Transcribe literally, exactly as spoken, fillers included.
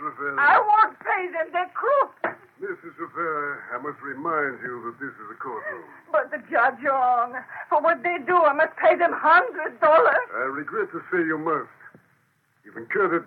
Rivera. I won't pay them. They're crooks. Missus Rivera, I must remind you that this is a courtroom. But the judge wrong. For what they do, I must pay them hundred dollars. I regret to say you must. You've incurred a